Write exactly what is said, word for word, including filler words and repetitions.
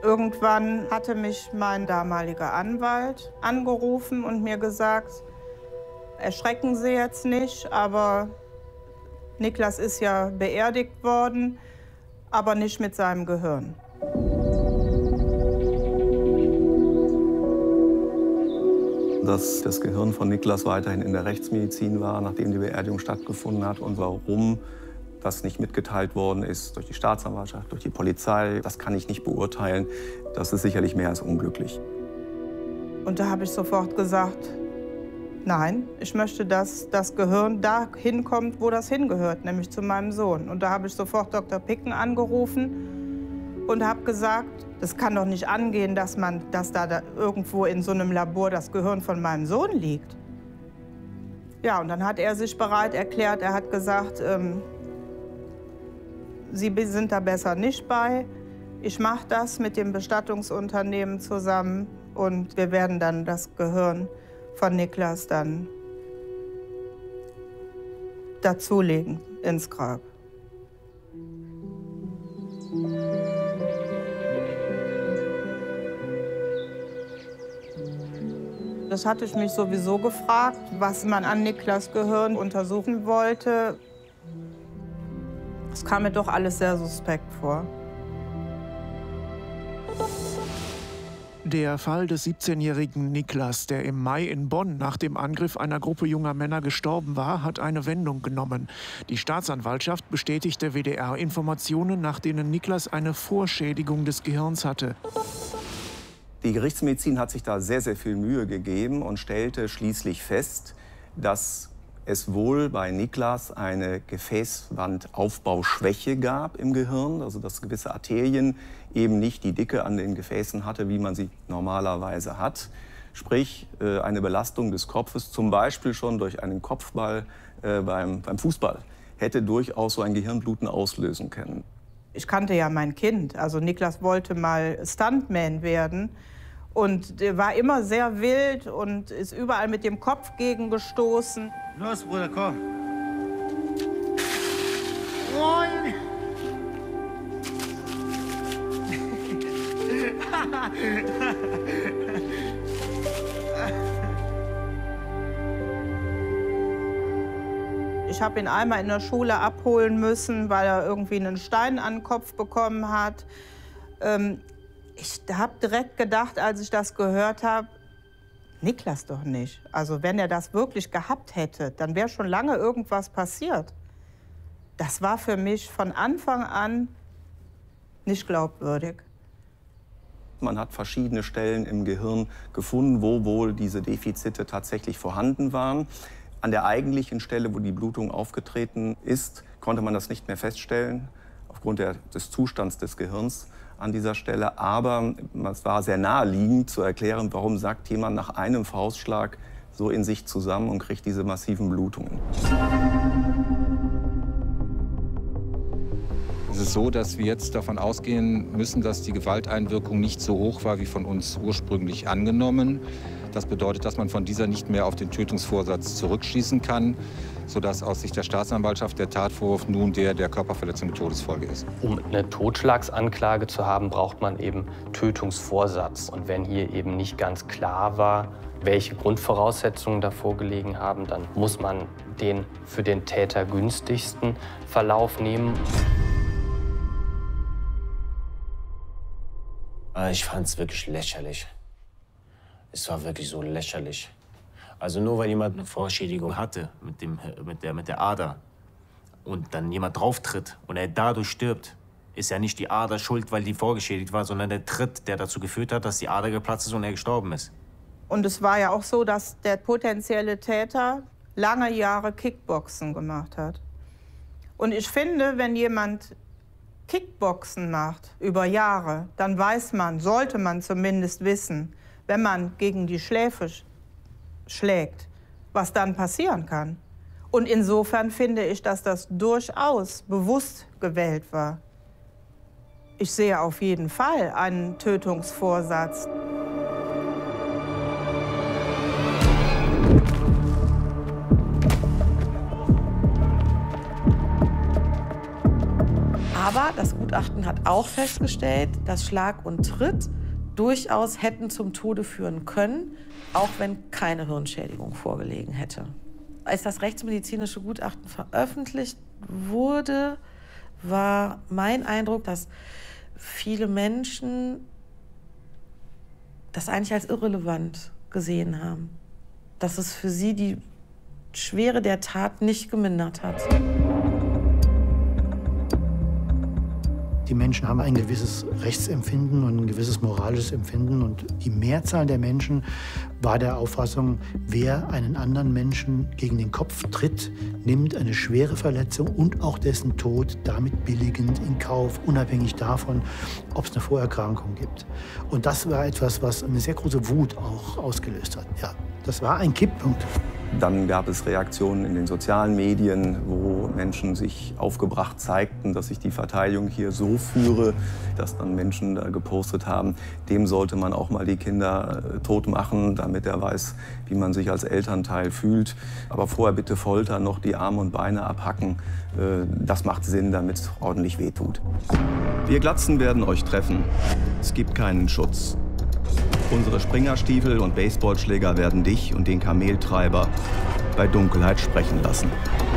Irgendwann hatte mich mein damaliger Anwalt angerufen und mir gesagt, erschrecken Sie jetzt nicht, aber Niklas ist ja beerdigt worden, aber nicht mit seinem Gehirn. Dass das Gehirn von Niklas weiterhin in der Rechtsmedizin war, nachdem die Beerdigung stattgefunden hat, und warum das nicht mitgeteilt worden ist durch die Staatsanwaltschaft, durch die Polizei, das kann ich nicht beurteilen. Das ist sicherlich mehr als unglücklich. Und da habe ich sofort gesagt, nein, ich möchte, dass das Gehirn da hinkommt, wo das hingehört, nämlich zu meinem Sohn. Und da habe ich sofort Doktor Picken angerufen und habe gesagt, das kann doch nicht angehen, dass, man, dass da, da irgendwo in so einem Labor das Gehirn von meinem Sohn liegt. Ja, und dann hat er sich bereit erklärt, er hat gesagt, ähm, Sie sind da besser nicht bei. Ich mache das mit dem Bestattungsunternehmen zusammen und wir werden dann das Gehirn von Niklas dann dazulegen ins Grab. Das hatte ich mich sowieso gefragt, was man an Niklas Gehirn untersuchen wollte. Es kam mir doch alles sehr suspekt vor. Der Fall des siebzehnjährigen Niklas, der im Mai in Bonn nach dem Angriff einer Gruppe junger Männer gestorben war, hat eine Wendung genommen. Die Staatsanwaltschaft bestätigte W D R Informationen, nach denen Niklas eine Vorschädigung des Gehirns hatte. Die Gerichtsmedizin hat sich da sehr, sehr viel Mühe gegeben und stellte schließlich fest, dass es wohl bei Niklas eine Gefäßwandaufbauschwäche gab im Gehirn, also dass gewisse Arterien eben nicht die Dicke an den Gefäßen hatte, wie man sie normalerweise hat. Sprich, eine Belastung des Kopfes, zum Beispiel schon durch einen Kopfball äh, beim, beim Fußball, hätte durchaus so ein Gehirnbluten auslösen können. Ich kannte ja mein Kind, also Niklas wollte mal Stuntman werden. Und der war immer sehr wild und ist überall mit dem Kopf gegengestoßen. Los, Bruder, komm. Moin. Ich habe ihn einmal in der Schule abholen müssen, weil er irgendwie einen Stein an den Kopf bekommen hat. Ähm, Ich habe direkt gedacht, als ich das gehört habe, Niklas doch nicht. Also wenn er das wirklich gehabt hätte, dann wäre schon lange irgendwas passiert. Das war für mich von Anfang an nicht glaubwürdig. Man hat verschiedene Stellen im Gehirn gefunden, wo wohl diese Defizite tatsächlich vorhanden waren. An der eigentlichen Stelle, wo die Blutung aufgetreten ist, konnte man das nicht mehr feststellen, aufgrund der, des Zustands des Gehirns an dieser Stelle. Aber es war sehr naheliegend zu erklären, warum sackt jemand nach einem Faustschlag so in sich zusammen und kriegt diese massiven Blutungen. Es ist so, dass wir jetzt davon ausgehen müssen, dass die Gewalteinwirkung nicht so hoch war, wie von uns ursprünglich angenommen. Das bedeutet, dass man von dieser nicht mehr auf den Tötungsvorsatz zurückschließen kann, sodass aus Sicht der Staatsanwaltschaft der Tatvorwurf nun der der Körperverletzung mit Todesfolge ist. Um eine Totschlagsanklage zu haben, braucht man eben Tötungsvorsatz. Und wenn hier eben nicht ganz klar war, welche Grundvoraussetzungen da vorgelegen haben, dann muss man den für den Täter günstigsten Verlauf nehmen. Ich fand es wirklich lächerlich. Es war wirklich so lächerlich. Also nur weil jemand eine Vorschädigung hatte mit, dem, mit, der, mit der Ader und dann jemand drauftritt und er dadurch stirbt, ist ja nicht die Ader schuld, weil die vorgeschädigt war, sondern der Tritt, der dazu geführt hat, dass die Ader geplatzt ist und er gestorben ist. Und es war ja auch so, dass der potenzielle Täter lange Jahre Kickboxen gemacht hat. Und ich finde, wenn jemand Kickboxen macht über Jahre, dann weiß man, sollte man zumindest wissen, wenn man gegen die Schläfe sch schlägt, was dann passieren kann. Und insofern finde ich, dass das durchaus bewusst gewählt war. Ich sehe auf jeden Fall einen Tötungsvorsatz. Aber das Gutachten hat auch festgestellt, dass Schlag und Tritt durchaus hätten zum Tode führen können, auch wenn keine Hirnschädigung vorgelegen hätte. Als das rechtsmedizinische Gutachten veröffentlicht wurde, war mein Eindruck, dass viele Menschen das eigentlich als irrelevant gesehen haben. Dass es für sie die Schwere der Tat nicht gemindert hat. Die Menschen haben ein gewisses Rechtsempfinden und ein gewisses moralisches Empfinden. Und die Mehrzahl der Menschen war der Auffassung, wer einen anderen Menschen gegen den Kopf tritt, nimmt eine schwere Verletzung und auch dessen Tod damit billigend in Kauf, unabhängig davon, ob es eine Vorerkrankung gibt. Und das war etwas, was eine sehr große Wut auch ausgelöst hat. Ja, das war ein Kipppunkt. Dann gab es Reaktionen in den sozialen Medien, wo Menschen sich aufgebracht zeigten, dass ich die Verteidigung hier so führe, dass dann Menschen da gepostet haben, dem sollte man auch mal die Kinder äh, tot machen, damit er weiß, wie man sich als Elternteil fühlt. Aber vorher bitte foltern, noch die Arme und Beine abhacken. Äh, das macht Sinn, damit es ordentlich wehtut. Wir Glatzen werden euch treffen. Es gibt keinen Schutz. Unsere Springerstiefel und Baseballschläger werden dich und den Kameltreiber bei Dunkelheit sprechen lassen.